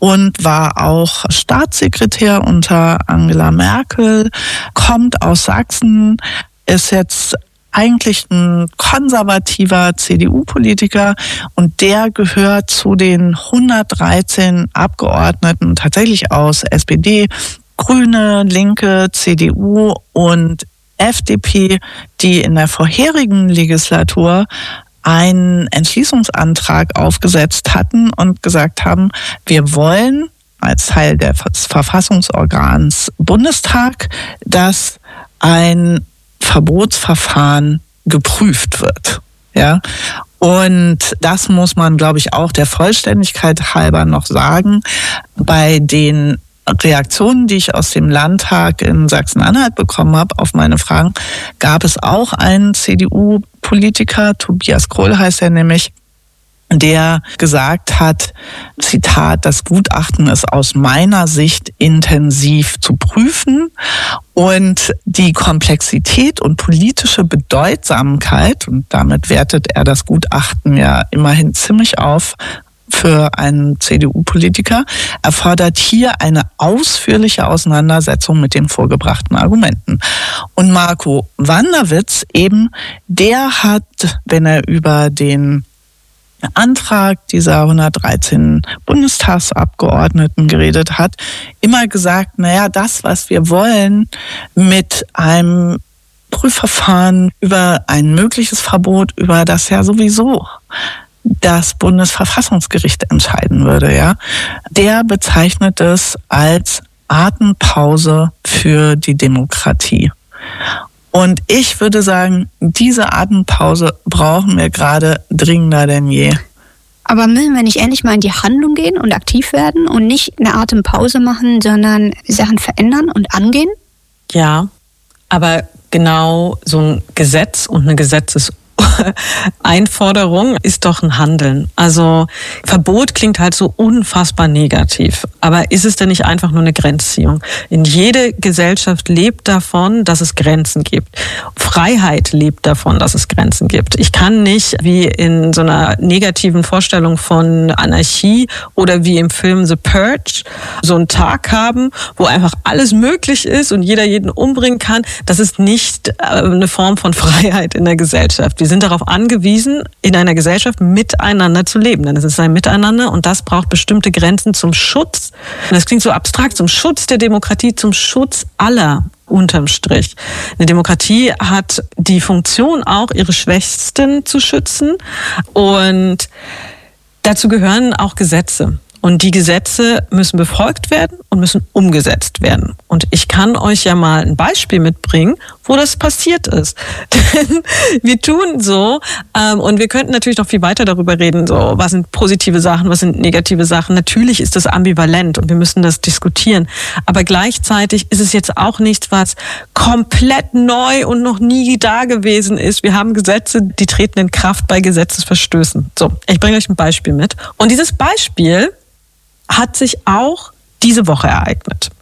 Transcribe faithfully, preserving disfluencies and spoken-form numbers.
und war auch Staatssekretär unter Angela Merkel, kommt aus Sachsen, ist jetzt eigentlich ein konservativer C D U-Politiker und der gehört zu den hundertdreizehn Abgeordneten tatsächlich aus S P D, Grüne, Linke, C D U und F D P, die in der vorherigen Legislatur einen Entschließungsantrag aufgesetzt hatten und gesagt haben, wir wollen als Teil des Verfassungsorgans Bundestag, dass ein Verbotsverfahren geprüft wird. Ja? Und das muss man, glaube ich, auch der Vollständigkeit halber noch sagen. Bei den Reaktionen, die ich aus dem Landtag in Sachsen-Anhalt bekommen habe auf meine Fragen, gab es auch einen C D U-Politiker, Tobias Kroll heißt er nämlich, der gesagt hat, Zitat, das Gutachten ist aus meiner Sicht intensiv zu prüfen und die Komplexität und politische Bedeutsamkeit, und damit wertet er das Gutachten ja immerhin ziemlich auf, für einen C D U-Politiker, erfordert hier eine ausführliche Auseinandersetzung mit den vorgebrachten Argumenten. Und Marco Wanderwitz eben, der hat, wenn er über den Antrag dieser hundertdreizehn Bundestagsabgeordneten geredet hat, immer gesagt, naja, das, was wir wollen mit einem Prüfverfahren über ein mögliches Verbot, über das ja sowieso das Bundesverfassungsgericht entscheiden würde, ja, der bezeichnet es als Atempause für die Demokratie. Und ich würde sagen, diese Atempause brauchen wir gerade dringender denn je. Aber müssen wir nicht endlich mal in die Handlung gehen und aktiv werden und nicht eine Atempause machen, sondern Sachen verändern und angehen? Ja, aber genau so ein Gesetz und eine Gesetzes Einforderung ist doch ein Handeln. Also Verbot klingt halt so unfassbar negativ. Aber ist es denn nicht einfach nur eine Grenzziehung? In jede Gesellschaft lebt davon, dass es Grenzen gibt. Freiheit lebt davon, dass es Grenzen gibt. Ich kann nicht wie in so einer negativen Vorstellung von Anarchie oder wie im Film The Purge so einen Tag haben, wo einfach alles möglich ist und jeder jeden umbringen kann. Das ist nicht eine Form von Freiheit in der Gesellschaft. Wir sind darauf angewiesen, in einer Gesellschaft miteinander zu leben. Denn es ist ein Miteinander und das braucht bestimmte Grenzen zum Schutz. Und das klingt so abstrakt, zum Schutz der Demokratie, zum Schutz aller unterm Strich. Eine Demokratie hat die Funktion auch, ihre Schwächsten zu schützen. Und dazu gehören auch Gesetze. Und die Gesetze müssen befolgt werden und müssen umgesetzt werden. Und ich kann euch ja mal ein Beispiel mitbringen, wo das passiert ist. Denn wir tun so, ähm, und wir könnten natürlich noch viel weiter darüber reden, so, was sind positive Sachen, was sind negative Sachen. Natürlich ist das ambivalent und wir müssen das diskutieren. Aber gleichzeitig ist es jetzt auch nichts, was komplett neu und noch nie da gewesen ist. Wir haben Gesetze, die treten in Kraft bei Gesetzesverstößen. So, ich bringe euch ein Beispiel mit. Und dieses Beispiel hat sich auch diese Woche ereignet.